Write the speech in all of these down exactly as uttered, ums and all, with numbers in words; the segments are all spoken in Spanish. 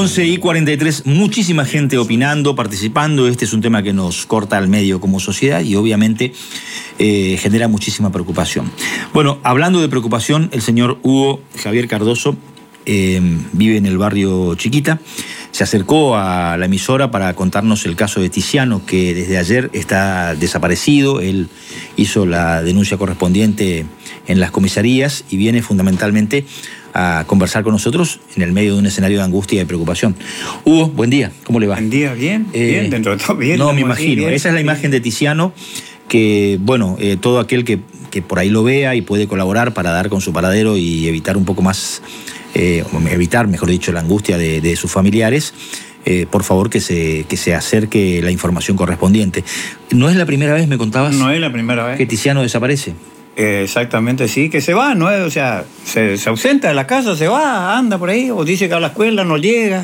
once y cuarenta y tres, muchísima gente opinando, participando. Este es un tema que nos corta al medio como sociedad y obviamente eh, genera muchísima preocupación. Bueno, hablando de preocupación, el señor Hugo Javier Cardoso eh, vive en el barrio Chiquita. Se acercó a la emisora para contarnos el caso de Tiziano, que desde ayer está desaparecido. Él hizo la denuncia correspondiente en las comisarías y viene fundamentalmente a conversar con nosotros en el medio de un escenario de angustia y de preocupación. Hugo, buen día, ¿cómo le va? Buen día, bien, eh, bien, dentro de todo bien. No, me imagino, bien, esa es la imagen de Tiziano, que, bueno, eh, todo aquel que, que por ahí lo vea y puede colaborar para dar con su paradero y evitar un poco más, eh, evitar, mejor dicho, la angustia de, de sus familiares, eh, por favor que se, que se acerque la información correspondiente. ¿No es la primera vez, me contabas? No es la primera vez. ¿Que Tiziano desaparece? Eh, exactamente, sí, que se va, ¿no? O sea, se, se ausenta de la casa, se va, anda por ahí, o dice que a la escuela no llega.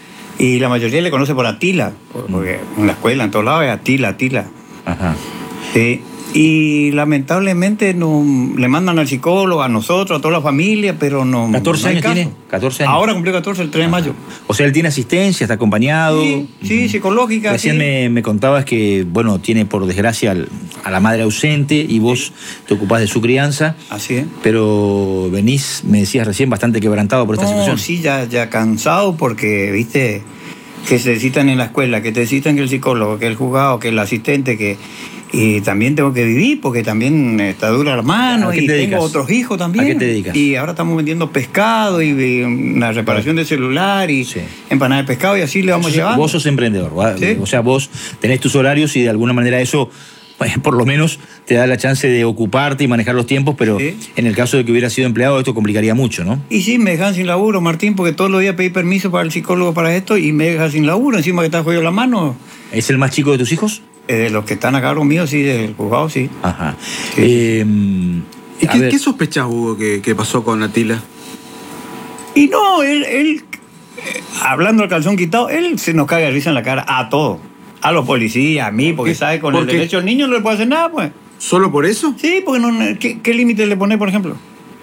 Y la mayoría le conoce por Atila, porque en la escuela, en todos lados, es Atila, Atila. Ajá. Sí. Y lamentablemente no, le mandan al psicólogo, a nosotros, a toda la familia, pero no. ¿catorce no hay años caso. tiene? catorce años. Ahora cumplió catorce el tres de mayo. O sea, él tiene asistencia, está acompañado. Sí, sí, uh-huh. psicológica. Recién sí. me, me contabas que, bueno, tiene por desgracia a la madre ausente y vos te ocupás de su crianza. Así es. Pero venís, me decías recién, bastante quebrantado por esta no, situación. Sí, ya, ya cansado porque, viste, que se citan en la escuela, que te citan que el psicólogo, que el juzgado, que el asistente, que... Y también tengo que vivir porque también está dura la mano y tengo otros hijos también. ¿A qué te dedicas? Y ahora estamos vendiendo pescado y, y una reparación de celular y sí. empanada de pescado y así le vamos vos, llevando. Vos sos emprendedor, ¿sí? O sea, vos tenés tus horarios y de alguna manera eso, por lo menos, te da la chance de ocuparte y manejar los tiempos, pero sí. en el caso de que hubiera sido empleado esto complicaría mucho, ¿no? Y sí, me dejan sin laburo, Martín, porque todos los días pedí permiso para el psicólogo para esto y me dejan sin laburo, encima que está jodido la mano. ¿Es el más chico de tus hijos? Eh, de los que están acá conmigo, sí, del juzgado, sí. Ajá. Sí. Eh, ¿Y qué, qué sospechás, Hugo, que, que pasó con Atila? Y no, él, él eh, hablando al calzón quitado, él se nos caga de risa en la cara a todos. A los policías, a mí, porque sabe, con el derecho al niño no le puede hacer nada, pues. ¿Solo por eso? Sí, porque no, ¿qué, qué límite le pone, por ejemplo?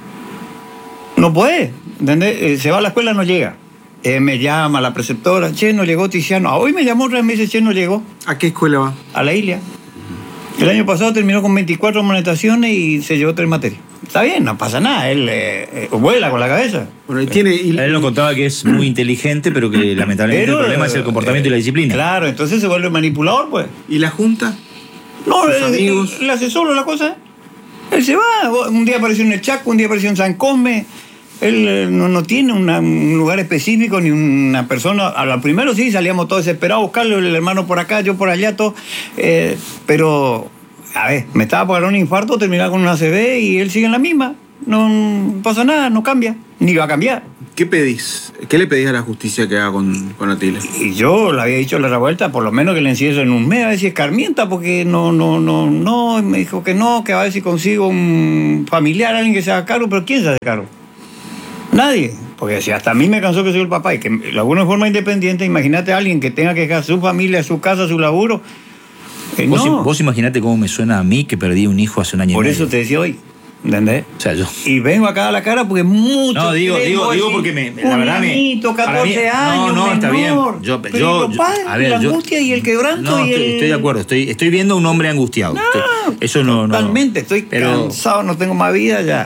No puede, ¿entendés? Eh, se va a la escuela, no llega. Eh, me llama la preceptora, che, no llegó Tiziano. Ah, hoy me llamó otra vez, me dice, che, no llegó. ¿A qué escuela va? A la Ilia. El año pasado terminó con veinticuatro amonestaciones y se llevó tres materias. Está bien, no pasa nada, él eh, eh, vuela con la cabeza. Bueno, y tiene, y... Él nos contaba que es muy inteligente, pero que lamentablemente pero, el problema es el comportamiento eh, y la disciplina. Claro, entonces se vuelve manipulador, pues. ¿Y la junta? No, ¿Sus él, amigos? Él, él hace solo la cosa. Él se va, un día apareció en el Chaco, un día apareció en San Cosme. Él no, no tiene una, un lugar específico ni una persona. A lo primero sí, salíamos todos desesperados a buscarlo, el hermano por acá, yo por allá, todo. Eh, pero, a ver, me estaba por dar un infarto, terminaba con una A C V y él sigue en la misma. No pasa nada, no cambia, ni va a cambiar. ¿Qué pedís? ¿Qué le pedís a la justicia que haga con, con Atila? Y yo le había dicho a la revuelta, por lo menos que le encierren un mes, a ver si escarmienta, porque no, no, no, no. Me dijo que no, que a ver si consigo un familiar, alguien que se haga cargo, pero ¿quién se hace cargo? Nadie, porque si hasta a mí me cansó que soy el papá y que de alguna forma independiente, imagínate a alguien que tenga que dejar su familia, su casa, su laburo. Eh, vos, no. vos imaginate cómo me suena a mí que perdí un hijo hace un año Por y eso medio. te decía hoy, ¿entendés? O sea, yo... Y vengo acá a la cara porque mucho. No, digo, digo, digo porque me, la un verdad me... niñito, catorce mí, años, no, no, está bien. Yo, pero yo, yo, padre, a ver, la yo, angustia y el quebranto no, y estoy, el... estoy de acuerdo, estoy, estoy viendo a un hombre angustiado. No, estoy, eso no, no. Totalmente, estoy pero... cansado, no tengo más vida ya.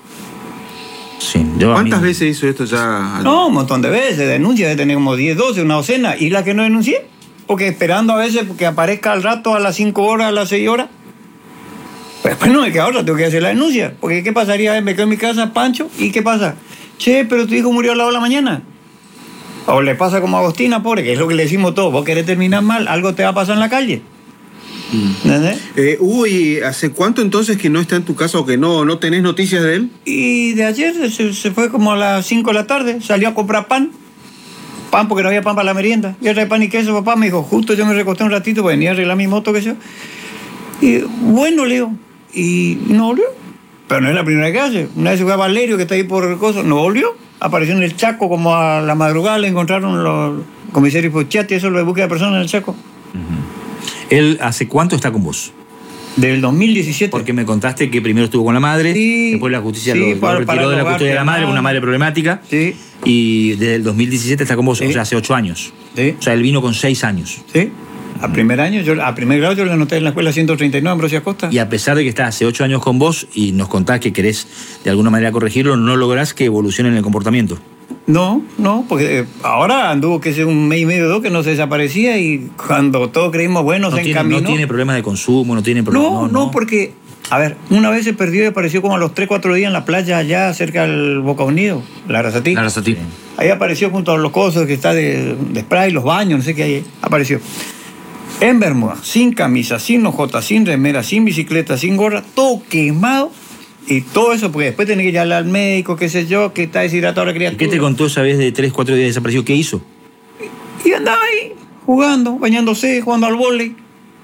Sí, yo ¿Cuántas mí... veces hizo esto ya? No, un montón de veces, denuncias, de tener como diez, doce, una docena, y la que no denuncié, porque esperando a veces que aparezca al rato a las cinco horas, a las seis horas. Pues bueno, es que ahora tengo que hacer la denuncia, porque ¿qué pasaría? Me quedo en mi casa, Pancho, ¿y qué pasa? Che, pero tu hijo murió a las dos de la mañana. O le pasa como a Agostina, pobre, que es lo que le decimos todos, vos querés terminar mal, algo te va a pasar en la calle. ¿Entendés? Eh, Hugo, ¿y hace cuánto entonces que no está en tu casa o que no, no tenés noticias de él? Y de ayer se, se fue como a las cinco de la tarde, salió a comprar pan. Pan porque no había pan para la merienda. Yo trae pan y queso, papá. Me dijo, justo yo me recosté un ratito, pues venía a arreglar mi moto, que yo. Y bueno, le digo, y no volvió. Pero no es la primera vez que hace. Una vez se fue a Valerio, que está ahí por el coso, no volvió. Apareció en el Chaco como a la madrugada, le encontraron los comisarios Pochati, eso lo de búsqueda de personas en el Chaco. Uh-huh. ¿Él hace cuánto está con vos? Del dos mil diecisiete. Porque me contaste que primero estuvo con la madre, Sí, después la justicia sí, lo, lo para- retiró para de la el hogar custodia de la de madre, la una madre problemática. Sí. Y desde el dos mil diecisiete está con vos, Sí. o sea, hace ocho años. Sí. O sea, él vino con seis años. Sí. A primer año, yo, a primer grado yo le anoté en la escuela ciento treinta y nueve en Brosia Costa. Y a pesar de que está hace ocho años con vos y nos contás que querés de alguna manera corregirlo, no lográs que evolucione en el comportamiento. No, no, porque eh, ahora anduvo que sea un mes y medio, dos, que no se desaparecía y cuando todos creímos, bueno, No se tiene, encaminó. no tiene problemas de consumo, no tiene problemas. No, no, porque, a ver, una vez se perdió y apareció como a los tres, cuatro días en la playa allá cerca del Boca Unido, la Arrasatí. Claro, Sati. Ahí apareció junto a los cosos que está de, de spray, los baños, no sé qué hay. Apareció. En Bermuda, sin camisa, sin ojota, sin remera, sin bicicleta, sin gorra, todo quemado. Y todo eso, porque después tenés que llevarle al médico, qué sé yo, que está deshidratado la ¿Y criatura. qué te contó esa vez de tres, cuatro días desaparecido? ¿Qué hizo? Y andaba ahí, jugando, bañándose, jugando al vóley.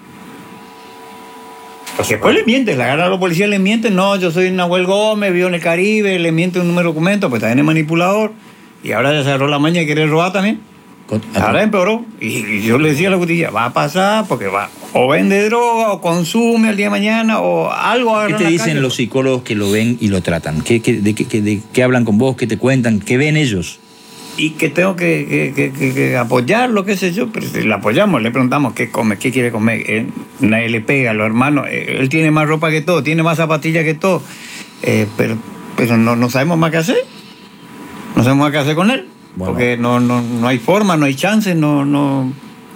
Porque después le mienten, la agarran a los policías, le mienten, no, yo soy Nahuel Gómez, vivo en el Caribe, le mienten un número de documento, pues también es manipulador. Y ahora ya se agarró la maña de querer robar también. Con- Ahora empeoró. Y, y yo le decía a la justicia, va a pasar porque va, o vende droga, o consume al día de mañana, o algo ¿Qué agarra en te la dicen calle. los psicólogos que lo ven y lo tratan? ¿Qué, qué, de, qué, de qué hablan con vos? ¿Qué te cuentan? ¿Qué ven ellos? Y que tengo que, que, que, que- que apoyarlo, qué sé yo, pero si le apoyamos, le preguntamos qué come, qué quiere comer, eh, nadie le pega a los hermanos, eh, él tiene más ropa que todo, tiene más zapatillas que todo, eh, pero, pero no, no sabemos más qué hacer, no sabemos más qué hacer con él, Bueno. porque no, no, no hay forma, no hay chance, no, no...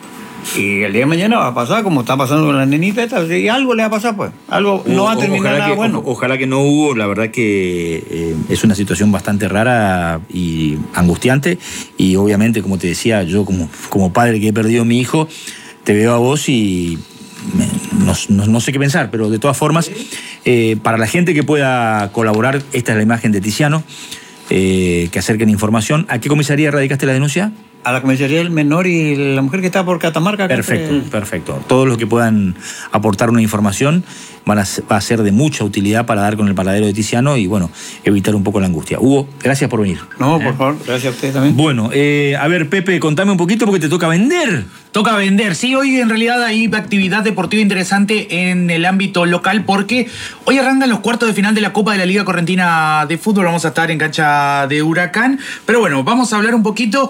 Y el día de mañana va a pasar como está pasando con la nenita esta, y algo le va a pasar pues, algo no va a O- terminar ojalá nada que, bueno. o- ojalá que no hubo, la verdad que eh, es una situación bastante rara y angustiante y obviamente, como te decía, yo como, como padre que he perdido a mi hijo, te veo a vos y me- no, no- no sé qué pensar, pero de todas formas, eh, para la gente que pueda colaborar, esta es la imagen de Tiziano, eh, que acerquen información. ¿A qué comisaría radicaste la denuncia? A la comisaría del menor y la mujer que está por Catamarca. acá Perfecto, entre- perfecto. Todos los que puedan aportar una información van a, ser- va a ser de mucha utilidad para dar con el paradero de Tiziano y, bueno, evitar un poco la angustia. Hugo, gracias por venir. No, por favor, gracias a ustedes también. Bueno, eh, a ver, Pepe, contame un poquito porque te toca vender. Toca vender. Sí, hoy en realidad hay actividad deportiva interesante en el ámbito local porque hoy arrancan los cuartos de final de la Copa de la Liga Correntina de Fútbol. Vamos a estar en cancha de Huracán. Pero bueno, vamos a hablar un poquito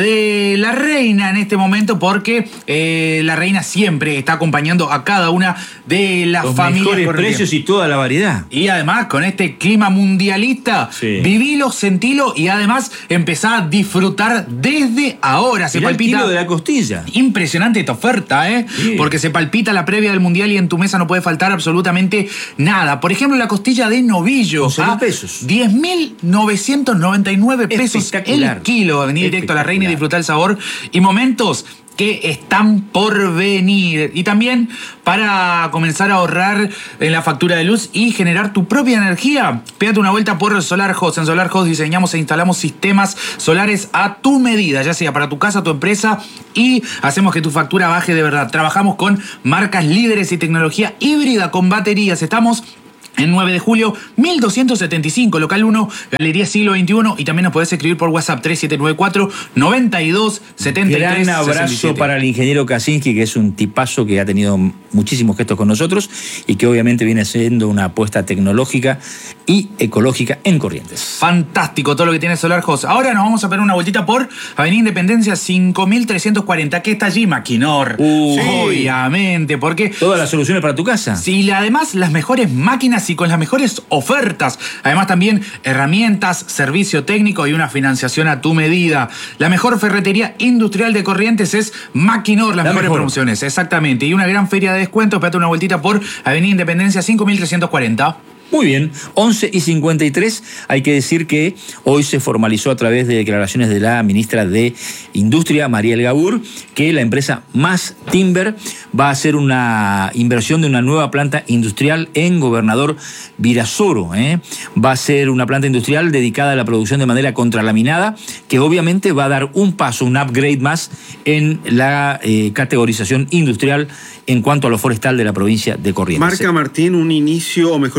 de la reina en este momento porque eh, la reina siempre está acompañando a cada una de las Los familias mejores correntinas. precios y toda la variedad. Y además, con este clima mundialista, Sí. vivilo, sentilo y además empezá a disfrutar desde ahora. Se Mirá el palpita. kilo de la costilla. Impresionante esta oferta, ¿eh? Sí. Porque se palpita la previa del Mundial y en tu mesa no puede faltar absolutamente nada. Por ejemplo, la costilla de novillo. once mil a pesos. diez mil novecientos noventa y nueve pesos Espectacular. el kilo. Venir directo a la reina y Espectacular. disfrutar el sabor y momentos que están por venir. Y también para comenzar a ahorrar en la factura de luz y generar tu propia energía, pégate una vuelta por Solar Host. En Solar Host diseñamos e instalamos sistemas solares a tu medida, ya sea para tu casa, tu empresa, y hacemos que tu factura baje de verdad. Trabajamos con marcas líderes y tecnología híbrida con baterías. Estamos en nueve de julio, mil doscientos setenta y cinco, local uno, Galería Siglo veintiuno, y también nos podés escribir por WhatsApp tres siete nueve cuatro, noventa y dos, setenta y tres, Gran abrazo sesenta y siete. para el ingeniero Kaczynski, que es un tipazo que ha tenido muchísimos gestos con nosotros y que obviamente viene siendo una apuesta tecnológica y ecológica en Corrientes. Fantástico todo lo que tiene Solar Host. Ahora nos vamos a pegar una vueltita por Avenida Independencia cinco mil trescientos cuarenta, que está allí, Maquinor. Uh, Obviamente, porque Todas las soluciones para tu casa. sí, además las mejores máquinas y con las mejores ofertas. Además también herramientas, servicio técnico y una financiación a tu medida. La mejor ferretería industrial de Corrientes es Maquinor, las La mejores mejor. promociones, exactamente. Y una gran feria de descuentos. Pégate una vueltita por Avenida Independencia cinco mil trescientos cuarenta. Muy bien, once y cincuenta y tres. Hay que decir que hoy se formalizó a través de declaraciones de la ministra de Industria, Mariel Gabur, que la empresa Más Timber va a hacer una inversión de una nueva planta industrial en Gobernador Virasoro. ¿eh? Va a ser una planta industrial dedicada a la producción de madera contralaminada, que obviamente va a dar un paso, un upgrade más en la eh, categorización industrial en cuanto a lo forestal de la provincia de Corrientes. Marca Martín un inicio, o mejor dicho, una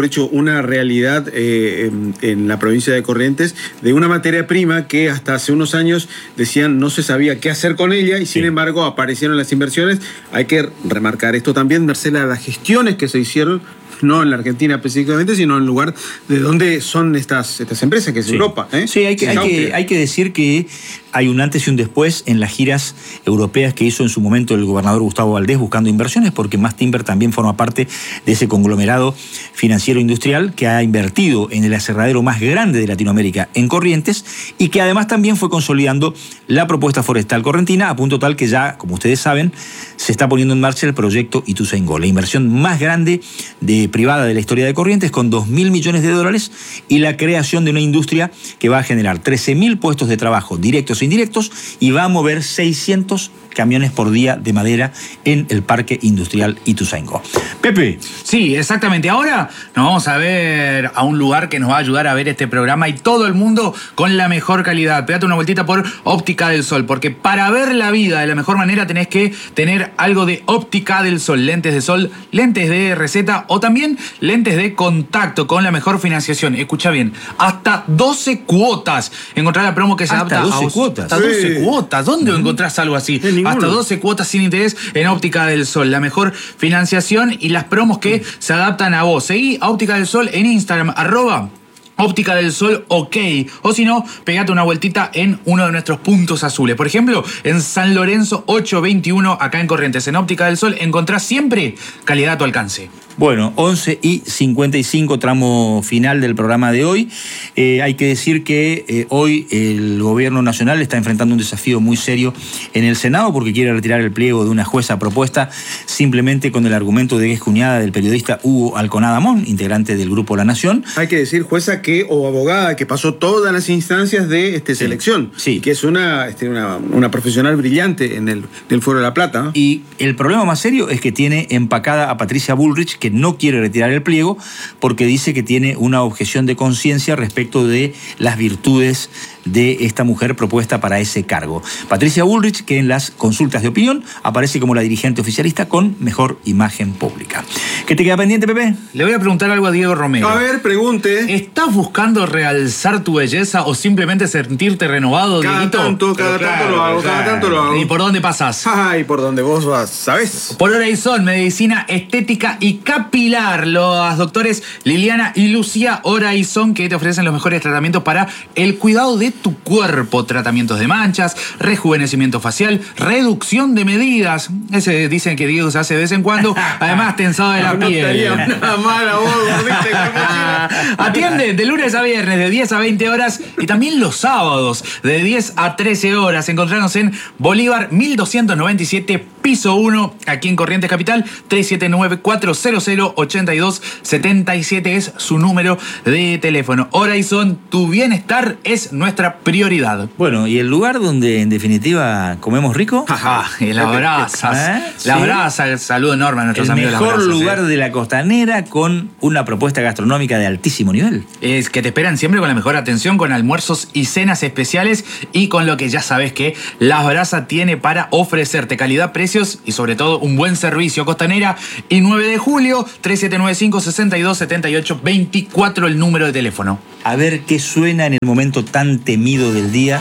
una realidad eh, en, en la provincia de Corrientes de una materia prima que hasta hace unos años decían no se sabía qué hacer con ella y sin Sí. embargo aparecieron las inversiones. Hay que remarcar esto también, Marcela, las gestiones que se hicieron, no en la Argentina específicamente, sino en el lugar de donde son estas, estas empresas, que es Sí. Europa. ¿eh? Sí, hay que, Es hay, que, Austria. hay que decir que hay un antes y un después en las giras europeas que hizo en su momento el gobernador Gustavo Valdés buscando inversiones, porque Mass Timber también forma parte de ese conglomerado financiero industrial que ha invertido en el aserradero más grande de Latinoamérica en Corrientes y que además también fue consolidando la propuesta forestal correntina a punto tal que ya, como ustedes saben, se está poniendo en marcha el proyecto Ituzaingó, la inversión más grande de privada de la historia de Corrientes, con dos mil millones de dólares y la creación de una industria que va a generar trece mil puestos de trabajo directos e indirectos y va a mover seiscientos camiones por día de madera en el Parque Industrial Ituzaingó. Pepe. Sí, exactamente. Ahora nos vamos a ver a un lugar que nos va a ayudar a ver este programa y todo el mundo con la mejor calidad. Pégate una vueltita por Óptica del Sol, porque para ver la vida de la mejor manera tenés que tener algo de Óptica del Sol. Lentes de sol, lentes de receta o también lentes de contacto con la mejor financiación. Escucha bien, hasta doce cuotas. Encontrar la promo que se Hasta adapta doce a vos. cuotas. Hasta doce Sí. cuotas. ¿Dónde encontrás algo así? En ninguno. Hasta doce cuotas sin interés en Óptica del Sol. La mejor financiación y las promos que se adaptan a vos. Seguí a Óptica del Sol en Instagram, arroba Óptica del Sol, ok. O si no, pegate una vueltita en uno de nuestros puntos azules. Por ejemplo, en San Lorenzo ochocientos veintiuno, acá en Corrientes. En Óptica del Sol encontrás siempre calidad a tu alcance. Bueno, once y cincuenta y cinco, tramo final del programa de hoy. Eh, hay que decir que eh, hoy el gobierno nacional está enfrentando un desafío muy serio en el Senado porque quiere retirar el pliego de una jueza propuesta simplemente con el argumento de que es cuñada del periodista Hugo Alconada Mon, integrante del Grupo La Nación. Hay que decir jueza que o abogada que pasó todas las instancias de este, selección. Sí. Que es una, este, una, una profesional brillante en el, del Foro de la Plata, ¿no? Y el problema más serio es que tiene empacada a Patricia Bullrich, que no quiere retirar el pliego porque dice que tiene una objeción de conciencia respecto de las virtudes de esta mujer propuesta para ese cargo. Patricia Bullrich, que en las consultas de opinión aparece como la dirigente oficialista con mejor imagen pública. ¿Qué te queda pendiente, Pepe? Le voy a preguntar algo a Diego Romero. A ver, pregunte. ¿Estás buscando realzar tu belleza o simplemente sentirte renovado, Cada Dieguito? tanto, cada Pero tanto claro, lo hago, cada claro. tanto lo hago. ¿Y por dónde pasas? Ay, por donde vos vas, ¿sabés? Por Horizon, medicina estética y capilar. Los doctores Liliana y Lucía Horizon, que te ofrecen los mejores tratamientos para el cuidado de tu cuerpo. Tratamientos de manchas, rejuvenecimiento facial, reducción de medidas. Ese dicen que Diego se hace de vez en cuando. Además, tensado de la No piel. estaría nada mal a vos, gordita, capuchina. Atiende de lunes a viernes de diez a veinte horas y también los sábados de diez a trece horas. Encontrarnos en Bolívar mil doscientos noventa y siete, piso uno, aquí en Corrientes Capital. Tres siete nueve, cuatro cero cero, ocho dos siete siete es su número de teléfono. Horizon, tu bienestar es nuestra prioridad. Bueno, ¿y el lugar donde en definitiva comemos rico? Ah, y la brasa. ¿Eh? La Sí. brasa, el saludo enorme a nuestros El amigos de mejor las brasas. lugar ¿eh? de la costanera con una propuesta gastronómica de altísimo nivel. Es que te esperan siempre con la mejor atención, con almuerzos y cenas especiales y con lo que ya sabes que Las Brasas tiene para ofrecerte: calidad, precios y sobre todo un buen servicio. Costanera y nueve de julio, tres siete nueve cinco, seis dos siete ocho dos cuatro el número de teléfono. A ver qué suena en el momento tan temido del día.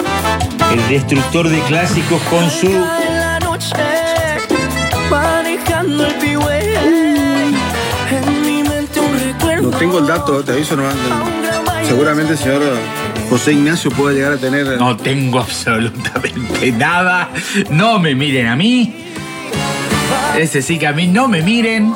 El destructor de clásicos con su... En la noche, manejando el freeway. En mi mente un recuerdo. No tengo el dato, te aviso nomás. Seguramente el señor José Ignacio puede llegar a tener... No tengo absolutamente nada. No me miren a mí. Ese sí que a mí no me miren.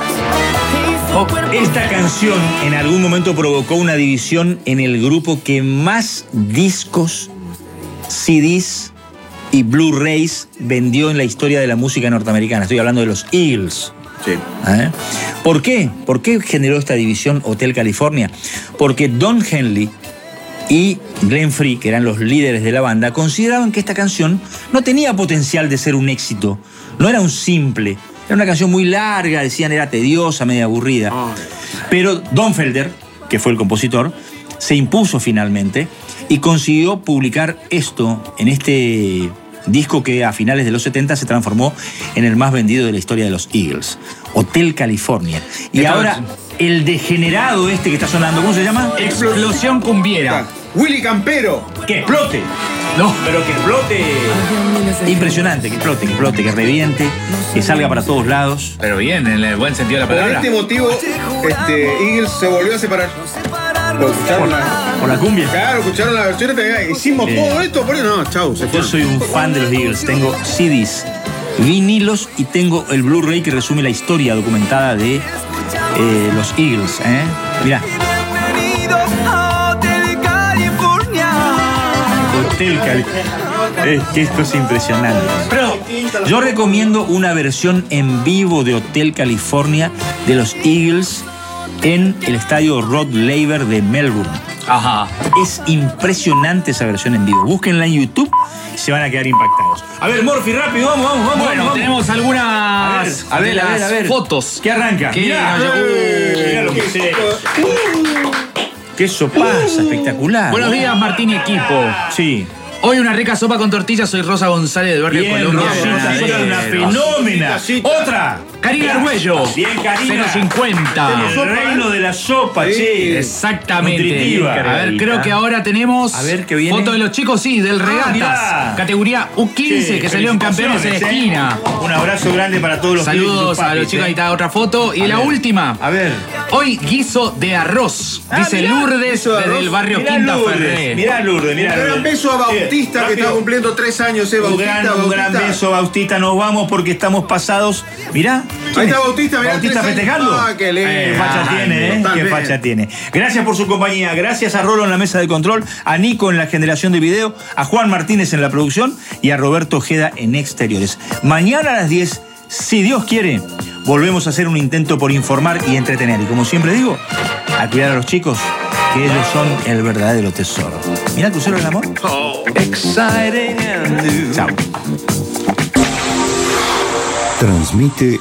Oh, esta canción en algún momento provocó una división en el grupo que más discos, C Ds y Blu-rays vendió en la historia de la música norteamericana. Estoy hablando de los Eagles. Sí. ¿Eh? ¿Por qué? ¿Por qué generó esta división Hotel California? Porque Don Henley y Glenn Frey, que eran los líderes de la banda, consideraban que esta canción no tenía potencial de ser un éxito. No era un simple. Era una canción muy larga, decían era tediosa, media aburrida. Pero Don Felder, que fue el compositor, se impuso finalmente y consiguió publicar esto en este disco que a finales de los setenta se transformó en el más vendido de la historia de los Eagles, Hotel California. Y Esta- ahora el degenerado este que está sonando, ¿cómo se llama? Explosión cumbiera. Willy Campero. Que explote. No. Pero que explote. Impresionante, que explote, que explote, que reviente, que salga para todos lados. Pero bien, en el buen sentido de la Por palabra. este motivo, este, Eagles se volvió a separar. Lo escucharon la, Por la cumbia. claro, escucharon la versión y hicimos Eh. todo esto, por eso no, chau, se Yo fueron. soy un fan de los Eagles. Tengo C Ds, vinilos y tengo el Blu-ray que resume la historia documentada de eh, los Eagles. ¿eh? Mirá. Hotel California. Es que esto es impresionante. Pero yo recomiendo una versión en vivo de Hotel California de los Eagles en el estadio Rod Laver de Melbourne. Ajá. Es impresionante esa versión en vivo. Búsquenla en YouTube y se van a quedar impactados. A ver, Morphy, rápido, vamos, vamos, vamos. Bueno, vamos. tenemos algunas A ver, a ver, de a ver, las a ver. fotos. ¿Qué arranca? Que Mirá, nos llegó. eh, mirá lo que es esto. Qué sopaza, espectacular. Buenos días, Martín y equipo. Sí. Hoy una rica sopa con tortillas. Soy Rosa González del barrio Bien, Colombia. Rosita, de sos una Mataderos. fenómena. Cita. Otra. Karina Mirá. Arguello. Bien, Karina. cero cincuenta. El reino de la sopa, che. Exactamente. Nutritiva. A ver, creo que ahora tenemos A ver, ¿qué viene? foto de los chicos, sí, del Regatas. mirá. Categoría U quince, Che, que salieron campeones en la felicitaciones, esquina. ¿eh? Un abrazo grande para todos los pibes y Saludos sus a los papis, chicos, ¿eh? ahí está otra foto. Y A la ver. última. A ver. Hoy guiso de arroz. Ah, Dice mirá, Lourdes guiso de desde arroz. el barrio Mirá Quinta Lourdes, Ferrer. mirá Lourdes, mirá Un gran Lourdes. beso a Bautista, Bien, que rápido. está cumpliendo tres años, eh, Un Bautista. gran, un Bautista. gran beso, Bautista. Nos vamos porque estamos pasados. Mirá. Ahí está Bautista, mirá. Bautista tres años. festejando. Ah, qué lindo. Qué facha Ah, tiene, ¿eh? Qué totalmente. facha tiene. Gracias por su compañía. Gracias a Rolo en la mesa de control, a Nico en la generación de video, a Juan Martínez en la producción y a Roberto Ojeda en exteriores. Mañana a las diez, si Dios quiere, volvemos a hacer un intento por informar y entretener. Y como siempre digo, a cuidar a los chicos, que ellos son el verdadero tesoro. Mira, Crucero del Amor. Exciting and new. Chao. Transmite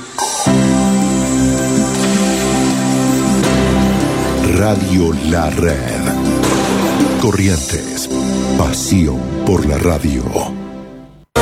Radio La Red. Corrientes, pasión por la radio.